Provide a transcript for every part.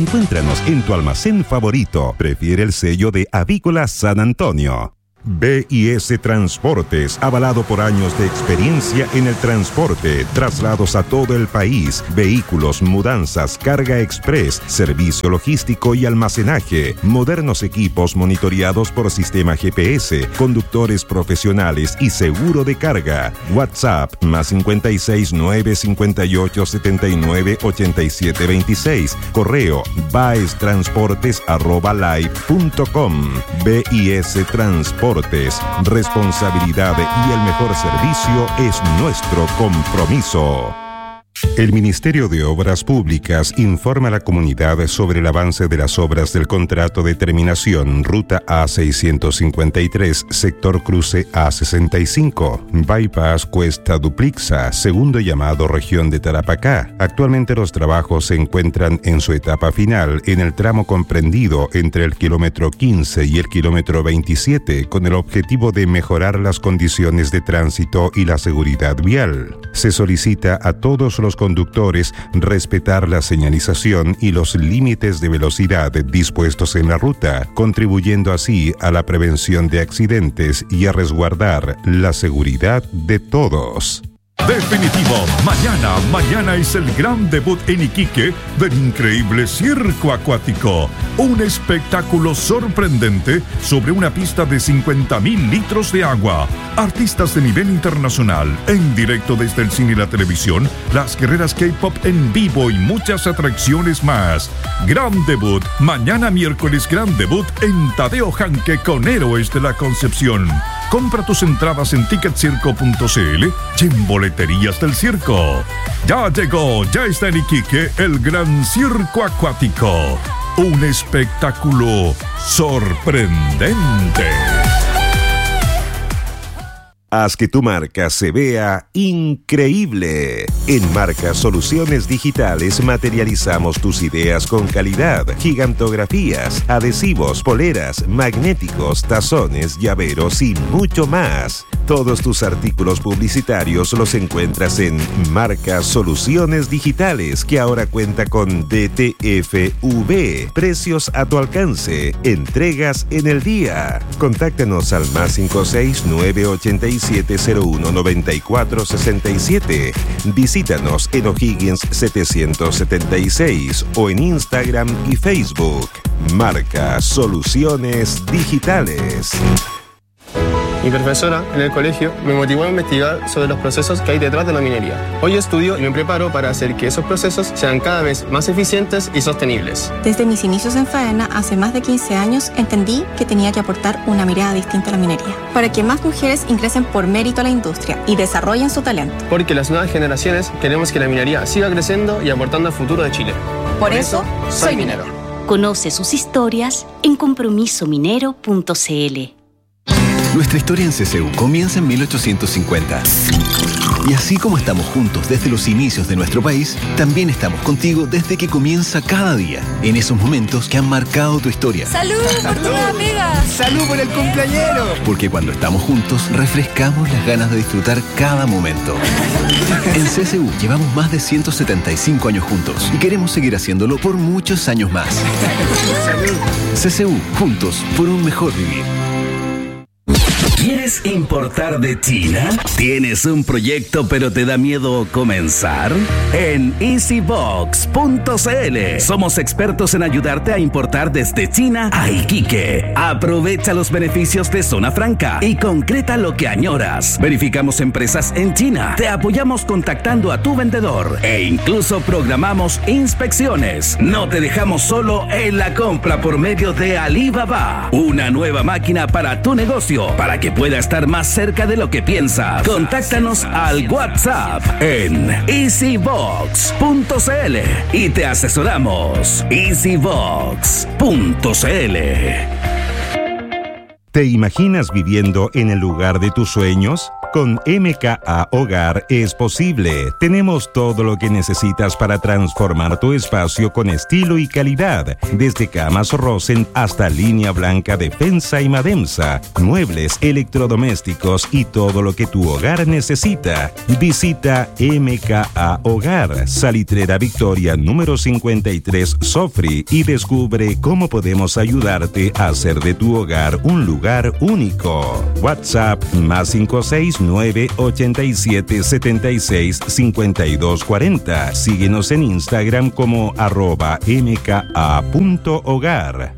Encuéntranos en tu almacén favorito. Prefiere el sello de Avícola San Antonio. BIS Transportes, avalado por años de experiencia en el transporte, traslados a todo el país, vehículos, mudanzas, carga express, servicio logístico y almacenaje, modernos equipos monitoreados por sistema GPS, conductores profesionales y seguro de carga. WhatsApp +56 958 79 87 26. Correo baestransportes@live.com. BIS Transportes. Responsabilidad y el mejor servicio es nuestro compromiso. El Ministerio de Obras Públicas informa a la comunidad sobre el avance de las obras del contrato de terminación Ruta A653, sector cruce A65, Bypass Cuesta Duplixa, segundo llamado región de Tarapacá. Actualmente los trabajos se encuentran en su etapa final en el tramo comprendido entre el kilómetro 15 y el kilómetro 27, con el objetivo de mejorar las condiciones de tránsito y la seguridad vial. Se solicita a todos los conductores respetar la señalización y los límites de velocidad dispuestos en la ruta, contribuyendo así a la prevención de accidentes y a resguardar la seguridad de todos. Definitivo, mañana es el gran debut en Iquique del increíble circo acuático. Un espectáculo sorprendente sobre una pista de 50.000 litros de agua. Artistas de nivel internacional, en directo desde el cine y la televisión, las guerreras K-pop en vivo y muchas atracciones más. Gran debut, mañana miércoles gran debut en Tadeo Janque con Héroes de la Concepción. Compra tus entradas en ticketcirco.cl y en boleterías del circo. Ya llegó, ya está en Iquique el gran circo acuático. Un espectáculo sorprendente. Haz que tu marca se vea increíble. En Marca Soluciones Digitales materializamos tus ideas con calidad, gigantografías, adhesivos, poleras, magnéticos, tazones, llaveros y mucho más. Todos tus artículos publicitarios los encuentras en Marca Soluciones Digitales, que ahora cuenta con DTFV. Precios a tu alcance. Entregas en el día. Contáctanos al +56 987 01 94 67. Visítanos en O'Higgins 776 o en Instagram y Facebook. Marca Soluciones Digitales. Mi profesora en el colegio me motivó a investigar sobre los procesos que hay detrás de la minería. Hoy estudio y me preparo para hacer que esos procesos sean cada vez más eficientes y sostenibles. Desde mis inicios en Faena, hace más de 15 años, entendí que tenía que aportar una mirada distinta a la minería, para que más mujeres ingresen por mérito a la industria y desarrollen su talento. Porque las nuevas generaciones queremos que la minería siga creciendo y aportando al futuro de Chile. Por eso, soy minero. Conoce sus historias en compromisominero.cl. Nuestra historia en CCU comienza en 1850. Y así como estamos juntos desde los inicios de nuestro país, también estamos contigo desde que comienza cada día, en esos momentos que han marcado tu historia. ¡Salud por tu nueva pega! ¡Salud por el cumpleañero! Porque cuando estamos juntos, refrescamos las ganas de disfrutar cada momento. En CCU llevamos más de 175 años juntos y queremos seguir haciéndolo por muchos años más. ¡Salud! CCU, juntos por un mejor vivir. ¿Quieres importar de China? ¿Tienes un proyecto pero te da miedo comenzar? En easybox.cl somos expertos en ayudarte a importar desde China a Iquique. Aprovecha los beneficios de Zona Franca y concreta lo que añoras. Verificamos empresas en China, te apoyamos contactando a tu vendedor e incluso programamos inspecciones. No te dejamos solo en la compra por medio de Alibaba. Una nueva máquina para tu negocio, para que pueda estar más cerca de lo que piensas. Contáctanos al WhatsApp en easybox.cl y te asesoramos. easybox.cl. ¿Te imaginas viviendo en el lugar de tus sueños? Con MKA Hogar es posible. Tenemos todo lo que necesitas para transformar tu espacio con estilo y calidad. Desde camas Rosen hasta línea blanca Defensa y Mademsa, muebles, electrodomésticos y todo lo que tu hogar necesita. Visita MKA Hogar, Salitrera Victoria número 53 Sofri, y descubre cómo podemos ayudarte a hacer de tu hogar un lugar único. WhatsApp +56 987 76 52 40. Síguenos en Instagram como @mka.hogar.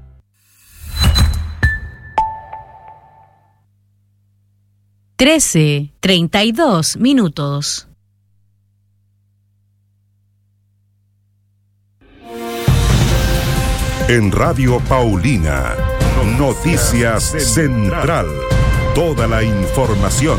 Trece 32 minutos. En Radio Paulina, Noticias Central. Toda la información.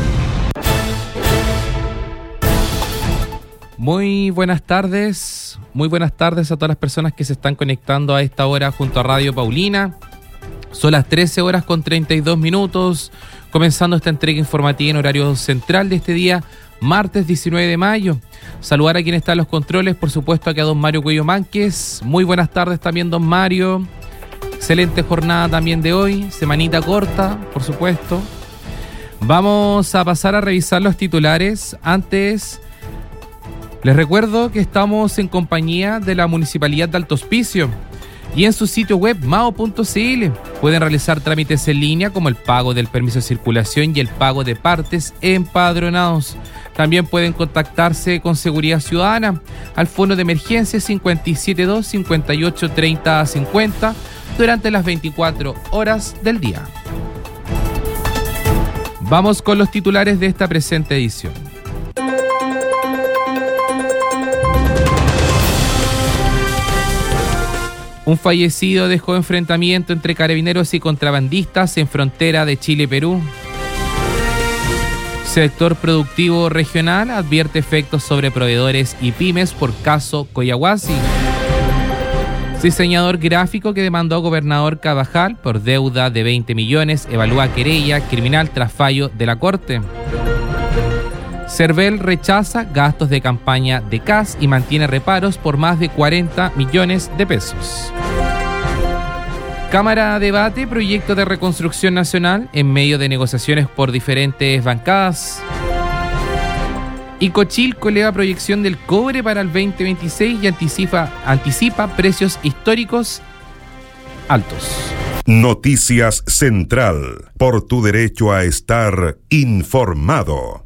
Muy buenas tardes a todas las personas que se están conectando a esta hora junto a Radio Paulina. Son las 13 horas con 32 minutos, comenzando esta entrega informativa en horario central de este día, martes 19 de mayo. Saludar a quien está en los controles, por supuesto, aquí a don Mario Cuello Mánquez. Muy buenas tardes también, don Mario. Excelente jornada también de hoy, semanita corta, por supuesto. Vamos a pasar a revisar los titulares. Antes, les recuerdo que estamos en compañía de la Municipalidad de Alto Hospicio y en su sitio web mao.cl pueden realizar trámites en línea como el pago del permiso de circulación y el pago de partes empadronados. También pueden contactarse con Seguridad Ciudadana al fono de emergencia 572 58 30 50 durante las 24 horas del día. Vamos con los titulares de esta presente edición. Un fallecido dejó enfrentamiento entre carabineros y contrabandistas en frontera de Chile-Perú. Sector productivo regional advierte efectos sobre proveedores y pymes por caso Coyahuasi. Diseñador gráfico que demandó a gobernador Carvajal por deuda de 20 millones evalúa querella criminal tras fallo de la Corte. Cervel rechaza gastos de campaña de CAS y mantiene reparos por más de 40 millones de pesos. Cámara debate proyecto de reconstrucción nacional en medio de negociaciones por diferentes bancadas. Y Cochilco eleva proyección del cobre para el 2026 y anticipa precios históricos altos. Noticias Central. Por tu derecho a estar informado.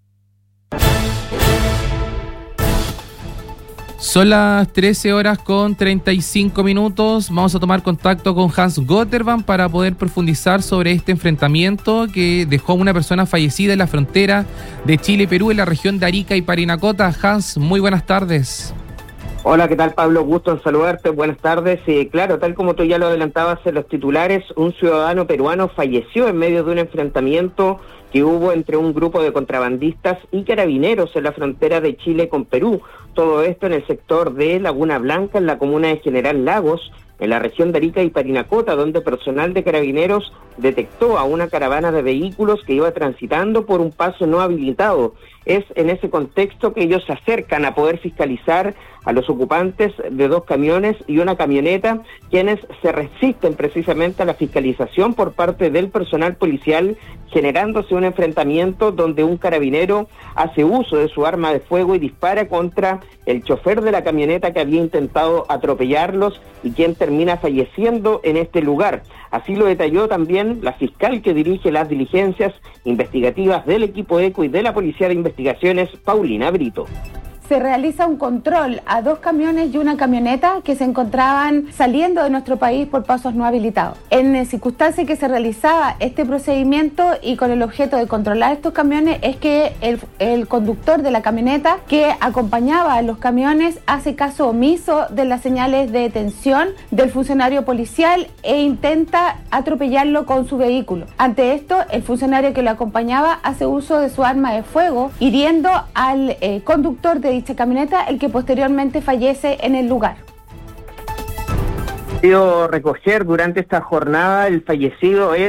Son las 13 horas con 35 minutos. Vamos a tomar contacto con Hans Gotterman para poder profundizar sobre este enfrentamiento que dejó a una persona fallecida en la frontera de Chile-Perú en la región de Arica y Parinacota. Hans, muy buenas tardes. Hola, ¿qué tal, Pablo? Gusto en saludarte. Buenas tardes. Claro, tal como tú ya lo adelantabas en los titulares, un ciudadano peruano falleció en medio de un enfrentamiento que hubo entre un grupo de contrabandistas y carabineros en la frontera de Chile con Perú. Todo esto en el sector de Laguna Blanca, en la comuna de General Lagos, en la región de Arica y Parinacota, donde personal de carabineros detectó a una caravana de vehículos que iba transitando por un paso no habilitado. Es en ese contexto que ellos se acercan a poder fiscalizar a los ocupantes de 2 camiones y una camioneta, quienes se resisten precisamente a la fiscalización por parte del personal policial, generándose un enfrentamiento donde un carabinero hace uso de su arma de fuego y dispara contra el chofer de la camioneta que había intentado atropellarlos y quien termina falleciendo en este lugar. Así lo detalló también la fiscal que dirige las diligencias investigativas del equipo ECO y de la Policía de Investigaciones, Paulina Brito. Se realiza un control a 2 camiones y una camioneta que se encontraban saliendo de nuestro país por pasos no habilitados. En circunstancia que se realizaba este procedimiento y con el objeto de controlar estos camiones es que el conductor de la camioneta que acompañaba a los camiones hace caso omiso de las señales de detención del funcionario policial e intenta atropellarlo con su vehículo. Ante esto, el funcionario que lo acompañaba hace uso de su arma de fuego, hiriendo al conductor de dicha camioneta, el que posteriormente fallece en el lugar. Recoger durante esta jornada, el fallecido es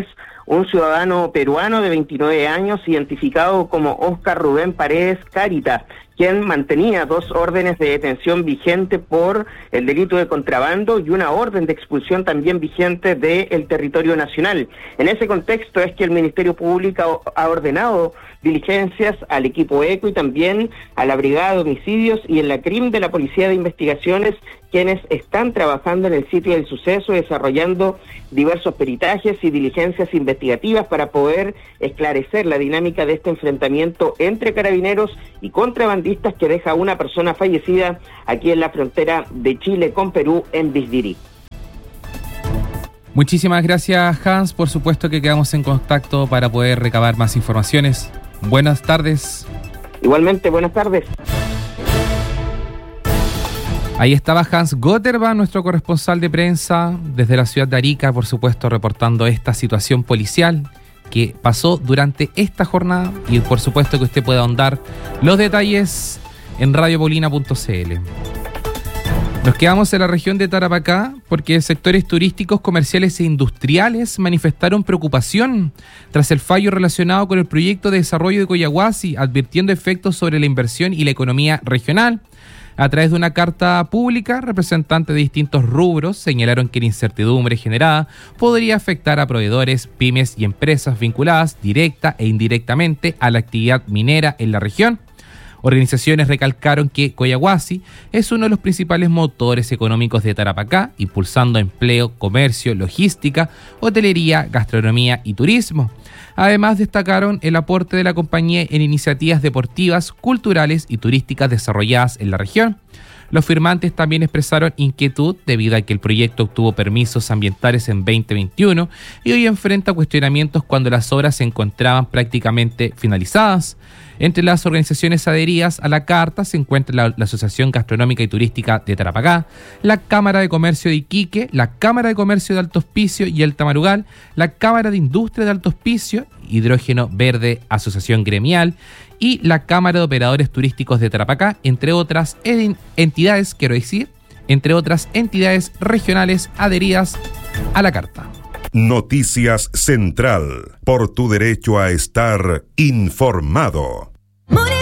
un ciudadano peruano de 29 años identificado como Óscar Rubén Paredes Carita, quien mantenía 2 órdenes de detención vigente por el delito de contrabando y una orden de expulsión también vigente del territorio nacional. En ese contexto es que el Ministerio Público ha ordenado diligencias al equipo ECO y también a la Brigada de Homicidios y en la CRIM de la Policía de Investigaciones, quienes están trabajando en el sitio del suceso, desarrollando diversos peritajes y diligencias investigativas para poder esclarecer la dinámica de este enfrentamiento entre carabineros y contrabandistas que deja a una persona fallecida aquí en la frontera de Chile con Perú, en Bisdirí. Muchísimas gracias, Hans. Por supuesto que quedamos en contacto para poder recabar más informaciones. Buenas tardes. Igualmente, buenas tardes. Ahí estaba Hans Gotterman, nuestro corresponsal de prensa desde la ciudad de Arica, por supuesto, reportando esta situación policial que pasó durante esta jornada y por supuesto que usted puede ahondar los detalles en radiopaulina.cl. Nos quedamos en la región de Tarapacá porque sectores turísticos, comerciales e industriales manifestaron preocupación tras el fallo relacionado con el proyecto de desarrollo de Collahuasi, advirtiendo efectos sobre la inversión y la economía regional. A través de una carta pública, representantes de distintos rubros señalaron que la incertidumbre generada podría afectar a proveedores, pymes y empresas vinculadas directa e indirectamente a la actividad minera en la región. Organizaciones recalcaron que Collahuasi es uno de los principales motores económicos de Tarapacá, impulsando empleo, comercio, logística, hotelería, gastronomía y turismo. Además, destacaron el aporte de la compañía en iniciativas deportivas, culturales y turísticas desarrolladas en la región. Los firmantes también expresaron inquietud debido a que el proyecto obtuvo permisos ambientales en 2021 y hoy enfrenta cuestionamientos cuando las obras se encontraban prácticamente finalizadas. Entre las organizaciones adheridas a la carta se encuentra la Asociación Gastronómica y Turística de Tarapacá, la Cámara de Comercio de Iquique, la Cámara de Comercio de Alto Hospicio y el Tamarugal, la Cámara de Industria de Alto Hospicio, Hidrógeno Verde, Asociación Gremial y la Cámara de Operadores Turísticos de Tarapacá, entre otras entidades, entre otras entidades regionales adheridas a la carta. Noticias Central, por tu derecho a estar informado.